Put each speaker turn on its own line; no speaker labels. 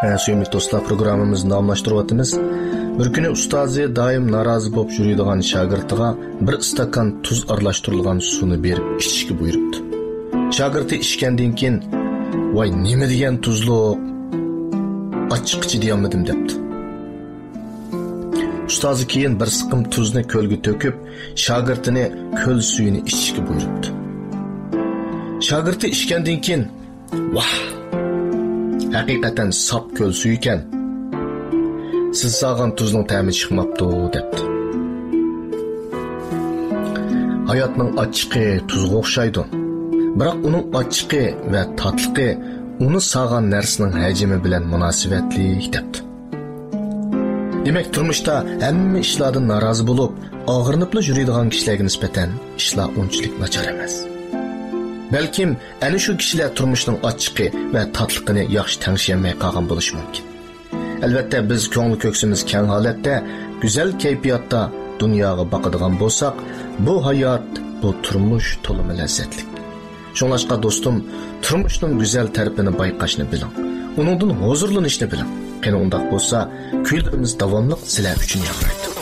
Suyumli do'stlar, programmamizni davomlashtiryapmiz. Bir kuni ustozi doim norozi bo'lib yuradigan shogirdiga bir stakan tuz aralashtirilgan suvni berib ichishga buyuribdi. Shogirdi ichgandan keyin, "Voy, nima degan tuzliq? Achchiq deyolmadim" debdi. Ustozi keyin bir siqim tuzni ko'lga to'kib, shogirdini ko'l suyini ichishga buyuribdi. Shogirdi ichgandan keyin, "Vah! Haqiqatan sap ko'l suyu ekan. Siz sağan tuzning ta'mi chiqmabdi" debdi. Hayotning achchiqi tuzga o'xshaydi. Biroq uning achchiqi va tatligi uni sağan narsaning hajmi bilan munosabatli debdi. Demak, turmushda hamma ishlardan norozi bo'lib, og'rinib yuradigan kishilarga nisbatan ishlar unchalik nachar emas. Balkim ana shu kishilar turmushning achchiqi va tatligini yaxshi tangshamay qolgan bo'lishi mumkin. Albatta, biz ko'ngli ko'ksimiz keng holatda, go'zal kayfiyatda dunyoga boqadigan bo'lsak, bu hayot, bu turmush to'limi lazzatli. Shunlashqa do'stim, turmushning go'zal tarafini bayqashni biling. Uningdan huzurlanishni biling. Qani undaq bo'lsa, kuylarimiz davomli sizlar uchun yaxshiydi.